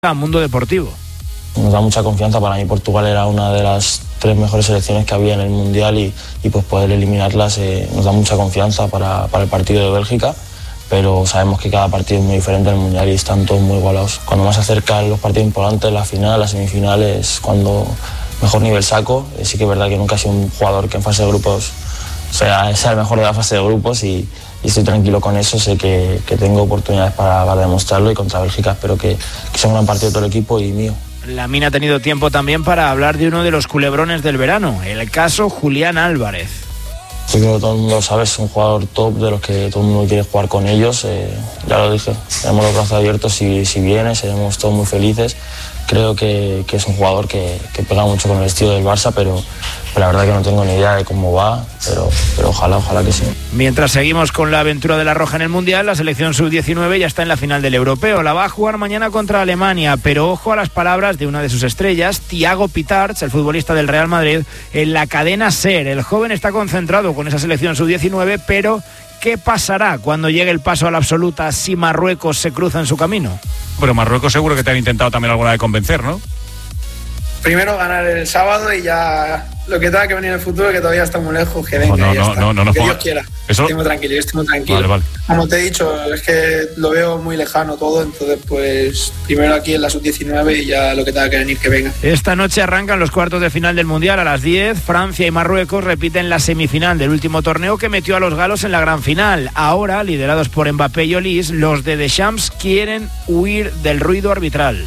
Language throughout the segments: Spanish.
al mundo deportivo. Nos da mucha confianza. Para mí Portugal era una de las 3 mejores selecciones que había en el Mundial y pues poder eliminarlas nos da mucha confianza para el partido de Bélgica, pero sabemos que cada partido es muy diferente en el Mundial y están todos muy igualados. Cuando más se acercan los partidos importantes, la final, la semifinal, es cuando mejor nivel saco. Sí que es verdad que nunca he sido un jugador que en fase de grupos sea el mejor de la fase de grupos y estoy tranquilo con eso. Sé que tengo oportunidades para demostrarlo y contra Bélgica espero que sea un gran partido de todo el equipo y mío. Lamine ha tenido tiempo también para hablar de uno de los culebrones del verano, el caso Julián Álvarez. Yo creo que todo el mundo lo sabe, es un jugador top de los que todo el mundo quiere jugar con ellos. Ya lo dije, tenemos los brazos abiertos si viene, seremos todos muy felices. Creo que es un jugador que pega mucho con el estilo del Barça, pero la verdad que no tengo ni idea de cómo va, pero ojalá que sí. Mientras seguimos con la aventura de la Roja en el Mundial, la selección sub-19 ya está en la final del Europeo. La va a jugar mañana contra Alemania, pero ojo a las palabras de una de sus estrellas, Thiago Pitarch, el futbolista del Real Madrid, en la cadena SER. El joven está concentrado con esa selección sub-19, pero ¿qué pasará cuando llegue el paso a la absoluta si Marruecos se cruza en su camino? Pero Marruecos seguro que te han intentado también alguna vez convencer, ¿no? Primero ganar el sábado y ya lo que tenga que venir en el futuro, que todavía está muy lejos, que venga y ya está. No, que Dios quiera. ¿Eso? Estoy muy tranquilo. Vale. Como te he dicho, es que lo veo muy lejano todo, entonces pues primero aquí en la sub-19 y ya lo que tenga que venir que venga. Esta noche arrancan los cuartos de final del Mundial a las 10. Francia y Marruecos repiten la semifinal del último torneo que metió a los galos en la gran final. Ahora, liderados por Mbappé y Olise, los de Deschamps quieren huir del ruido arbitral.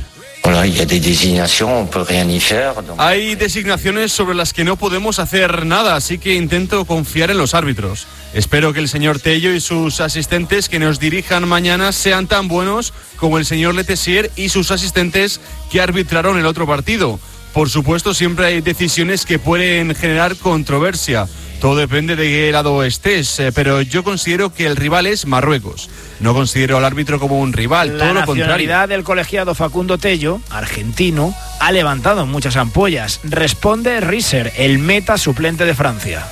Hay designaciones sobre las que no podemos hacer nada, así que intento confiar en los árbitros. Espero que el señor Tello y sus asistentes que nos dirijan mañana sean tan buenos como el señor Letessier y sus asistentes que arbitraron el otro partido. Por supuesto, siempre hay decisiones que pueden generar controversia. Todo depende de qué lado estés, pero yo considero que el rival es Marruecos. No considero al árbitro como un rival, todo lo contrario. La nacionalidad del colegiado Facundo Tello, argentino, ha levantado muchas ampollas. Responde Risser, el meta suplente de Francia.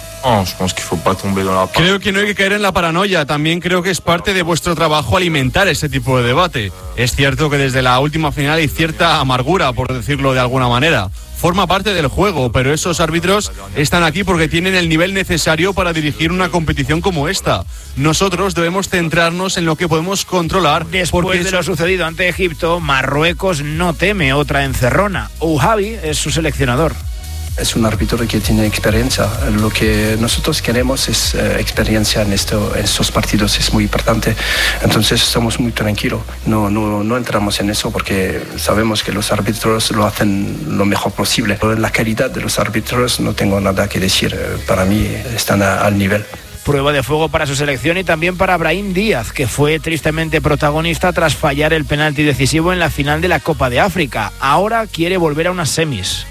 Creo que no hay que caer en la paranoia. También creo que es parte de vuestro trabajo alimentar ese tipo de debate. Es cierto que desde la última final hay cierta amargura, por decirlo de alguna manera. Forma parte del juego, pero esos árbitros están aquí porque tienen el nivel necesario para dirigir una competición como esta. Nosotros debemos centrarnos en lo que podemos controlar. Después de lo sucedido ante Egipto, Marruecos no teme otra encerrona. Ouhabi es su seleccionador. Es un árbitro que tiene experiencia. Lo que nosotros queremos es experiencia en estos partidos, es muy importante. Entonces estamos muy tranquilos. No entramos en eso porque sabemos que los árbitros lo hacen lo mejor posible. En la calidad de los árbitros no tengo nada que decir. Para mí están al nivel. Prueba de fuego para su selección y también para Brahim Díaz, que fue tristemente protagonista tras fallar el penalti decisivo en la final de la Copa de África. Ahora quiere volver a unas semis.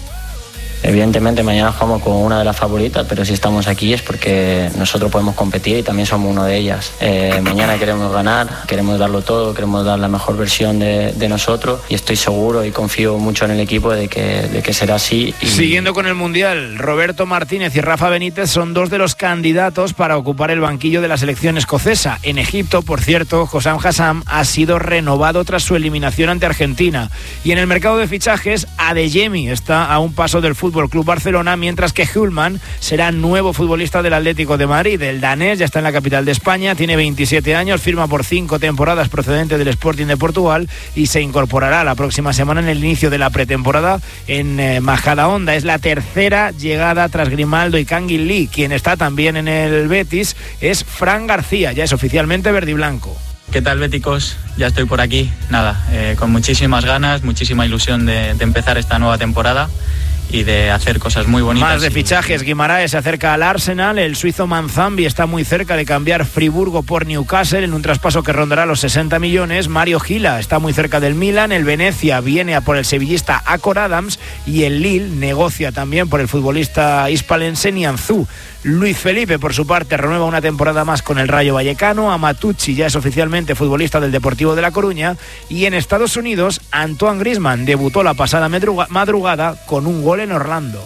Evidentemente mañana jugamos con una de las favoritas, pero si estamos aquí es porque nosotros podemos competir y también somos uno de ellas. Mañana queremos ganar, queremos darlo todo, queremos dar la mejor versión de nosotros y estoy seguro y confío mucho en el equipo de que será así. Siguiendo con el Mundial, Roberto Martínez y Rafa Benítez son dos de los candidatos para ocupar el banquillo de la selección escocesa. En Egipto, por cierto, Hossam Hassam ha sido renovado tras su eliminación ante Argentina. Y en el mercado de fichajes, Adeyemi está a un paso del Fútbol Club Barcelona, mientras que Hulman será nuevo futbolista del Atlético de Madrid. El danés ya está en la capital de España, tiene 27 años, firma por 5 temporadas procedente del Sporting de Portugal y se incorporará la próxima semana en el inicio de la pretemporada en Majadahonda. Es la tercera llegada tras Grimaldo y Kangin Lee. Quien está también en el Betis es Fran García, ya es oficialmente verdiblanco. ¿Qué tal, béticos? Ya estoy por aquí. Nada, con muchísimas ganas, muchísima ilusión de empezar esta nueva temporada y de hacer cosas muy bonitas. Más de fichajes, Guimaraes se acerca al Arsenal, el suizo Manzambi está muy cerca de cambiar Friburgo por Newcastle en un traspaso que rondará los 60 millones, Mario Gila está muy cerca del Milan, el Venecia viene a por el sevillista Acor Adams y el Lille negocia también por el futbolista hispalense Nianzú. Luis Felipe, por su parte, renueva una temporada más con el Rayo Vallecano. Amatucci ya es oficialmente futbolista del Deportivo de La Coruña. Y en Estados Unidos, Antoine Griezmann debutó la pasada madrugada con un gol en Orlando.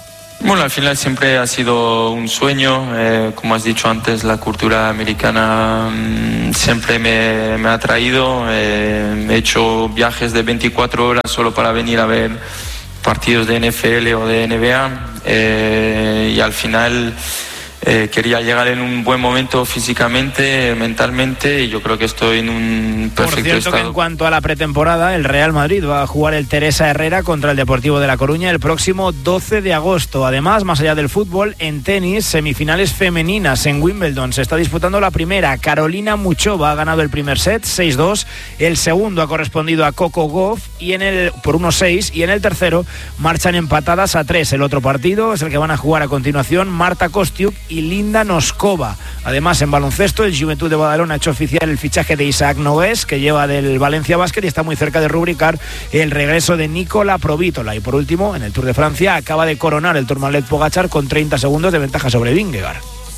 Bueno, al final siempre ha sido un sueño, como has dicho antes, la cultura americana siempre me ha atraído, he hecho viajes de 24 horas solo para venir a ver partidos de NFL o de NBA, y al final quería llegar en un buen momento físicamente, mentalmente, y yo creo que estoy en un perfecto Por cierto, estado. que en cuanto a la pretemporada, el Real Madrid va a jugar el Teresa Herrera contra el Deportivo de La Coruña el próximo 12 de agosto. Además, más allá del fútbol, en tenis, semifinales femeninas en Wimbledon. Se está disputando la primera. Carolina Muchova ha ganado el primer set, 6-2. El segundo ha correspondido a Coco Gauff por 1-6, y en el tercero marchan empatadas a 3. El otro partido es el que van a jugar a continuación Marta Kostiuk y Linda Noskova. Además, en baloncesto, el Juventud de Badalona ha hecho oficial el fichaje de Isaac Nogués, que lleva del Valencia Basket, y está muy cerca de rubricar el regreso de Nicola Provítola. Y por último, en el Tour de Francia, acaba de coronar el Tourmalet Pogačar con 30 segundos de ventaja sobre Vingegaard.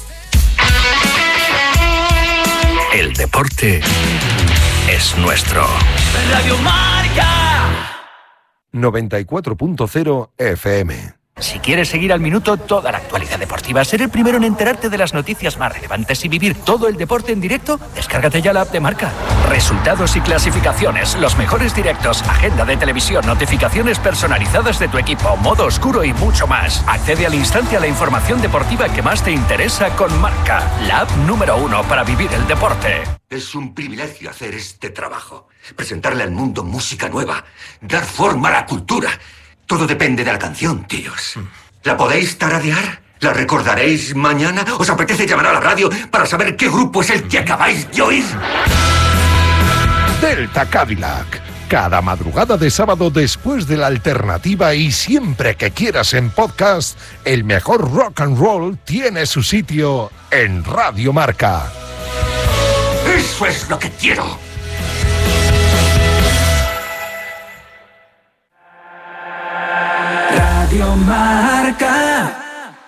El deporte es nuestro. Radio Marca 94.0 FM. Si quieres seguir al minuto toda la actualidad deportiva, ser el primero en enterarte de las noticias más relevantes y vivir todo el deporte en directo, descárgate ya la app de Marca. Resultados y clasificaciones, los mejores directos, agenda de televisión, notificaciones personalizadas de tu equipo, modo oscuro y mucho más. Accede al instante a la información deportiva que más te interesa con Marca, la app número 1 para vivir el deporte. Es un privilegio hacer este trabajo, presentarle al mundo música nueva, dar forma a la cultura. Todo depende de la canción, tíos. ¿La podéis tararear? ¿La recordaréis mañana? ¿Os apetece llamar a la radio para saber qué grupo es el que acabáis de oír? Delta Cadillac. Cada madrugada de sábado después de la alternativa y siempre que quieras en podcast, el mejor rock and roll tiene su sitio en Radio Marca. ¡Eso es lo que quiero! Radio Marca.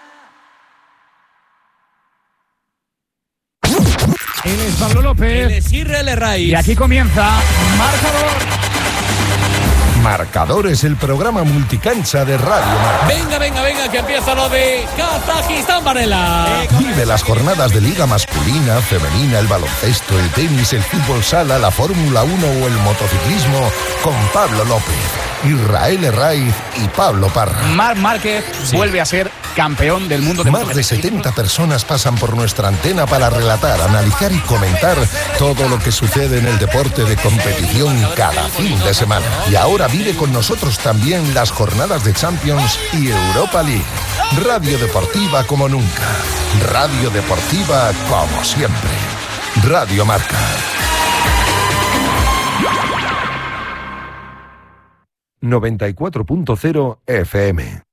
Él es Pablo López. Él es Israel Herraiz. Y aquí comienza Marcador. Marcador es el programa multicancha de Radio Marca. Venga, que empieza lo de Kazajistán, Varela. Vive las jornadas de Liga masculina, femenina, el baloncesto, el tenis, el fútbol sala, la Fórmula 1 o el motociclismo con Pablo López, Israel Herraiz y Pablo Parra. Marc Márquez vuelve a ser campeón del mundo de Más de 70 personas pasan por nuestra antena para relatar, analizar y comentar todo lo que sucede en el deporte de competición cada fin de semana. Y ahora vive con nosotros también las jornadas de Champions y Europa League. Radio Deportiva como nunca. Radio Deportiva como siempre. Radio Marca. ...94.0 FM.